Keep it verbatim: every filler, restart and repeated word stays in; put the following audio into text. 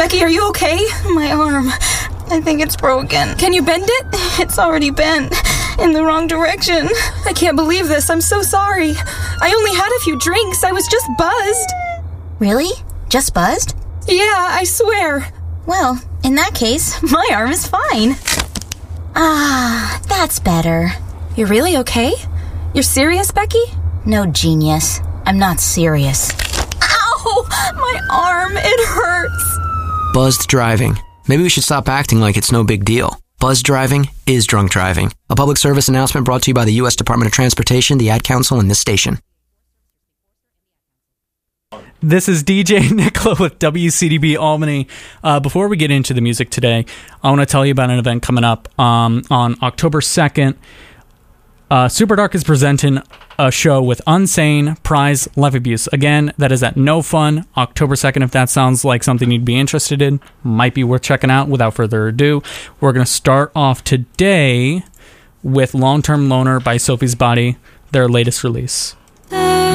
Becky, are you okay? My arm. I think it's broken. Can you bend it? It's already bent. In the wrong direction. I can't believe this. I'm so sorry. I only had a few drinks. I was just buzzed. Really? Just buzzed? Yeah, I swear. Well, in that case, my arm is fine. Ah, that's better. You're really okay? You're serious, Becky? No, genius. I'm not serious. Ow! My arm, it hurts. Buzzed driving. Maybe we should stop acting like it's no big deal. Buzzed driving is drunk driving. A public service announcement brought to you by the U S Department of Transportation, the Ad Council, and this station. This is D J Nicola with W C D B Albany. Uh, before we get into the music today, I want to tell you about an event coming up um, on October second. Uh, Super Dark is presenting a show with Unsane Prize Life Abuse. Again, that is at No Fun, October second. If that sounds like something you'd be interested in, might be worth checking out. Without further ado, we're going to start off today with Long Term Loner by Sophie's Body, their latest release.